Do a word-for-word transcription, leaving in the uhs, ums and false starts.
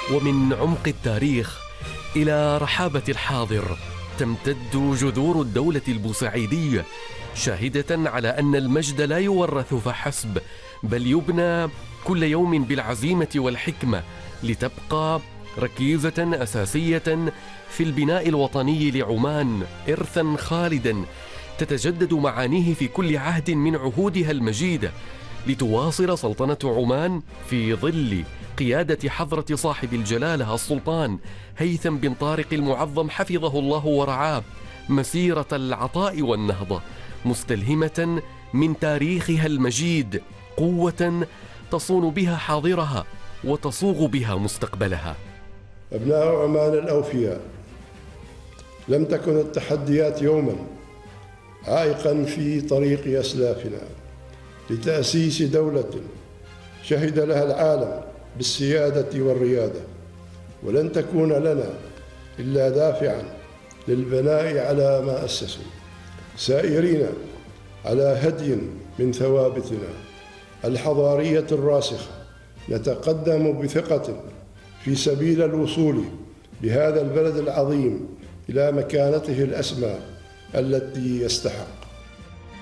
ومن عمق التاريخ إلى رحابة الحاضر تمتد جذور الدولة البوسعيدية، شاهدة على أن المجد لا يورث فحسب، بل يبنى كل يوم بالعزيمة والحكمة لتبقى ركيزة أساسية في البناء الوطني لعمان، إرثا خالدا تتجدد معانيه في كل عهد من عهودها المجيدة، لتواصل سلطنة عمان في ظل قيادة حضرة صاحب الجلالة السلطان هيثم بن طارق المعظم حفظه الله ورعاه مسيرة العطاء والنهضة، مستلهمة من تاريخها المجيد قوة تصون بها حاضرها وتصوغ بها مستقبلها. أبناء عمان الأوفياء، لم تكن التحديات يوما عائقا في طريق أسلافنا لتأسيس دولة شهد لها العالم بالسيادة والريادة، ولن تكون لنا إلا دافعا للبناء على ما أسسوا، سائرين على هدي من ثوابتنا الحضارية الراسخة، نتقدم بثقة في سبيل الوصول بهذا البلد العظيم إلى مكانته الأسمى التي يستحق.